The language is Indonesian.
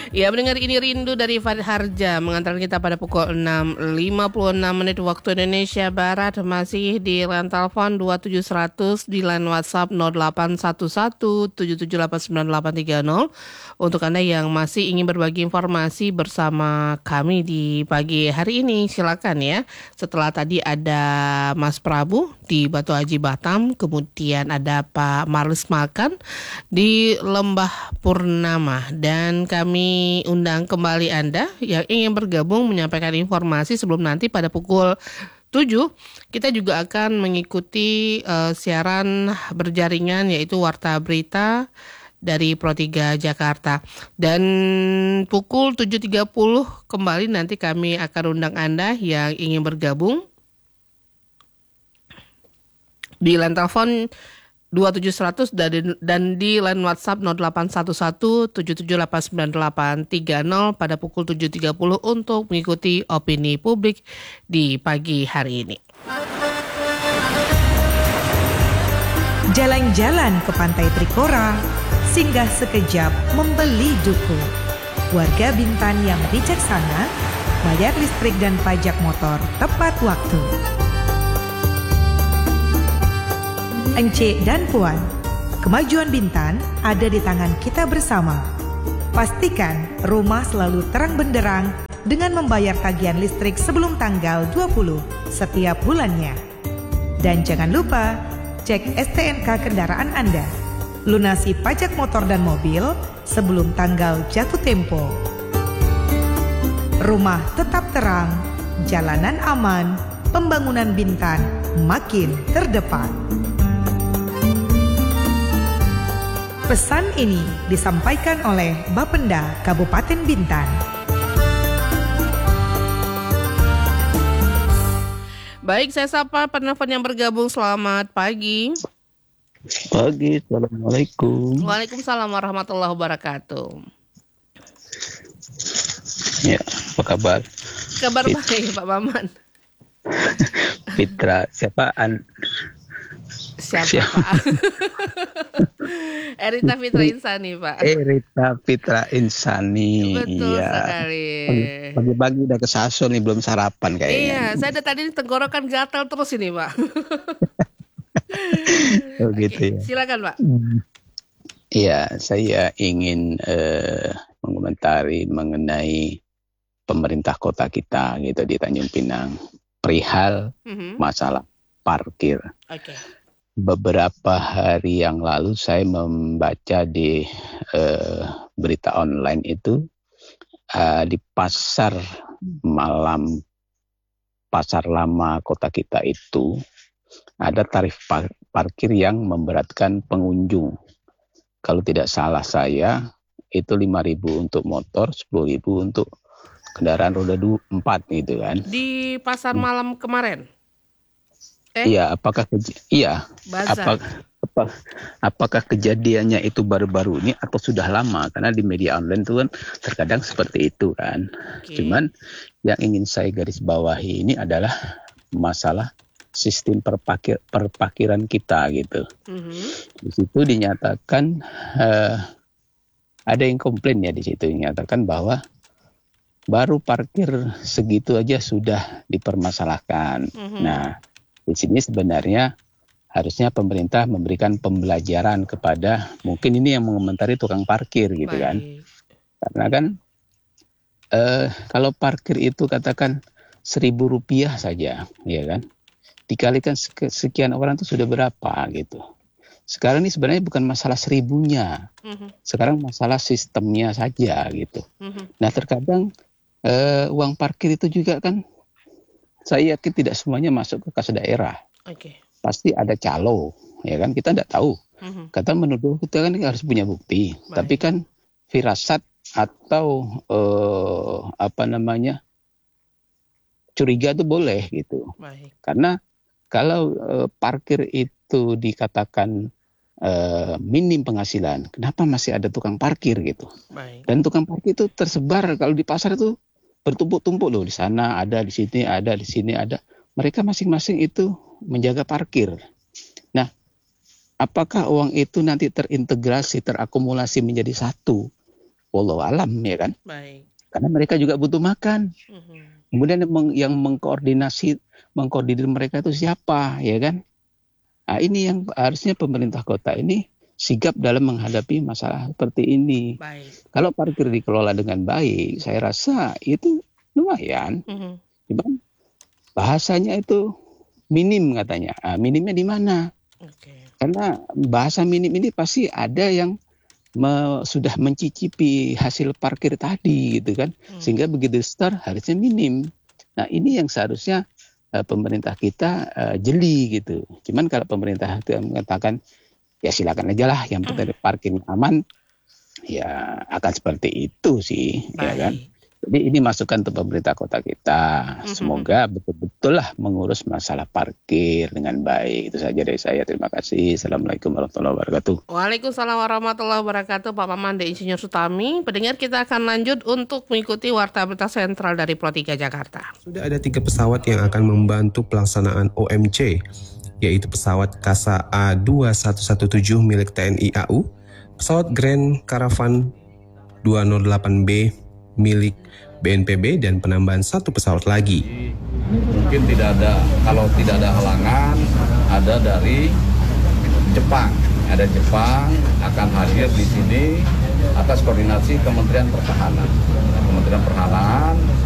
Ya, mendengar ini rindu dari Farid Harja mengantarkan kita pada pukul 6.56 waktu Indonesia Barat. Masih di line telepon 27100, di line WhatsApp 081177898830. Untuk Anda yang masih ingin berbagi informasi bersama kami di pagi hari ini, silakan ya. Setelah tadi ada Mas Prabu di Batu Haji Batam, kemudian ada Pak Marlis Makan di Lembah Purnama, dan kami undang kembali Anda yang ingin bergabung menyampaikan informasi sebelum nanti pada pukul 7 kita juga akan mengikuti siaran berjaringan yaitu Warta Berita dari Pro 3 Jakarta. Dan pukul 7.30 kembali nanti kami akan undang Anda yang ingin bergabung di line telepon 27100 dan di line WhatsApp 081177898830 pada pukul 7.30 untuk mengikuti opini publik di pagi hari ini. Jalan-jalan ke Pantai Trikora, singgah sekejap membeli duku. Warga Bintan yang bijaksana, bayar listrik dan pajak motor tepat waktu. Encik dan Puan, kemajuan Bintan ada di tangan kita bersama. Pastikan rumah selalu terang benderang dengan membayar tagihan listrik sebelum tanggal 20 setiap bulannya. Dan jangan lupa cek STNK kendaraan Anda. Lunasi pajak motor dan mobil sebelum tanggal jatuh tempo. Rumah tetap terang, jalanan aman, pembangunan Bintan makin terdepan. Pesan ini disampaikan oleh Bapenda Kabupaten Bintan. Baik, saya sapa penelpon yang bergabung. Selamat pagi. Pagi, Assalamualaikum. Waalaikumsalam warahmatullahi wabarakatuh. Ya, apa kabar? Kabar baik, Pak Maman. Fitra, Siapa Pak? Erita Fitra Insani, Pak. Erita Fitra Insani. Betul iya. Sekali. Pagi-pagi udah kesasul nih, belum sarapan kayaknya. Iya, saya ada tadi tenggorokan gatal terus ini, Pak. Oh gitu ya. Silakan, Pak. Iya, saya ingin mengomentari mengenai pemerintah kota kita gitu di Tanjung Pinang perihal masalah parkir. Oke. Beberapa hari yang lalu saya membaca di berita online itu di pasar lama kota kita itu ada tarif parkir yang memberatkan pengunjung. Kalau tidak salah saya itu 5.000 untuk motor, 10.000 untuk kendaraan roda 4 gitu kan. Di pasar malam kemarin. Iya, apakah kejadiannya itu baru-baru ini atau sudah lama? Karena di media online itu kan terkadang seperti itu kan. Okay. Cuman yang ingin saya garis bawahi ini adalah masalah sistem perparkiran kita gitu. Di situ dinyatakan ada yang komplain ya di situ dinyatakan bahwa baru parkir segitu aja sudah dipermasalahkan. Nah, di sini sebenarnya harusnya pemerintah memberikan pembelajaran kepada mungkin ini yang mengomentari tukang parkir gitu. Baik. Kan. Karena kan kalau parkir itu katakan Rp1.000 saja, ya kan. Dikalikan sekian orang itu sudah berapa gitu. Sekarang ini sebenarnya bukan masalah 1.000-nya. Sekarang masalah sistemnya saja gitu. Nah, terkadang uang parkir itu juga kan saya yakin tidak semuanya masuk ke kas daerah. Okay. Pasti ada calo, ya kan? Kita tidak tahu. Kata menuduh kita kan harus punya bukti. Baik. Tapi kan firasat atau curiga itu boleh gitu. Baik. Karena kalau parkir itu dikatakan minim penghasilan, kenapa masih ada tukang parkir gitu? Baik. Dan tukang parkir itu tersebar kalau di pasar itu bertumpuk-tumpuk loh, di sana ada, di sini ada, di sini ada. Mereka masing-masing itu menjaga parkir. Nah, apakah uang itu nanti terintegrasi, terakumulasi menjadi satu? wallahu alam ya kan. Baik. Karena mereka juga butuh makan. Kemudian yang mengkoordinir mereka itu siapa, ya kan? Nah, ini yang harusnya pemerintah kota ini sigap dalam menghadapi masalah seperti ini. Baik. Kalau parkir dikelola dengan baik, saya rasa itu lumayan. Cuman bahasanya itu minim katanya. Minimnya di mana? Karena bahasa minim ini pasti ada yang sudah mencicipi hasil parkir tadi gitu kan, sehingga begitu start harusnya minim. Nah ini yang seharusnya pemerintah kita jeli gitu. Cuman kalau pemerintah itu mengatakan ya silakan aja lah, yang penting parkir aman, ya akan seperti itu sih. Ya kan. Jadi ini masukan untuk pemerintah kota kita. Semoga betul-betul lah mengurus masalah parkir dengan baik. Itu saja dari saya. Terima kasih. Assalamualaikum warahmatullahi wabarakatuh. Waalaikumsalam warahmatullahi wabarakatuh. Pak Maman dan Insinyur Sutami. Pendengar, kita akan lanjut untuk mengikuti Warta Berita Sentral dari Pro 3 Jakarta. Sudah ada 3 pesawat yang akan membantu pelaksanaan OMC, yaitu pesawat Kasa A2117 milik TNI AU, pesawat Grand Caravan 208B milik BNPB, dan penambahan 1 pesawat lagi. Mungkin kalau tidak ada halangan, ada dari Jepang. Ada Jepang akan hadir di sini atas koordinasi Kementerian Pertahanan. Kementerian Pertahanan